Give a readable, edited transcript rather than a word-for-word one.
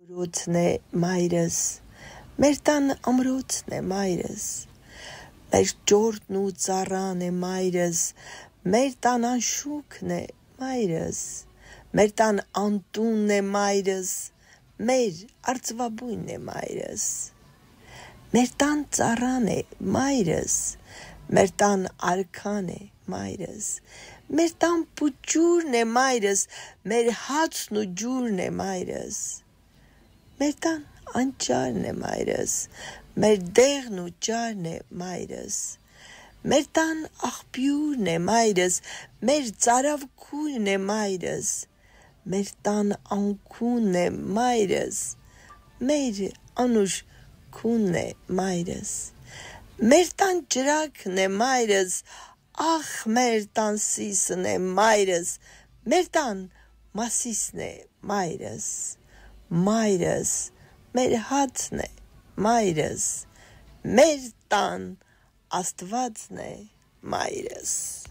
Ամրոցն է մայրս, մեր տան ամրոցն է մայրս, մեր ճորտն ու ծառան է մայրս, մեր տան անշուքն է մայրս, մեր տան անտունն է մայրս, մեր արծվաբույնն է մայրս, մեր տան ծառան է մայրս, մեր տան արքան է մայրս, մեր տան պուճուրն է մայրս, մեր հացն ու ջուրն է մայրս, մեր տան անճարն է մայրս, մեր դեղն ու ճարն է մայրս, մեր տան աղբյուրն է մայրս, մեր ծարավ քույրն է մայրս, մեր տան անքունն է մայրս, մեր անուշ քունն է մայրս, մեր տան ջրակն է մայրս, ախ մեր տան սիսն է մայրս, մեր տան մասիսն է մայրս, մայրս, մեր հացն է մայրս, մեր տան Աստվածն է մայրս։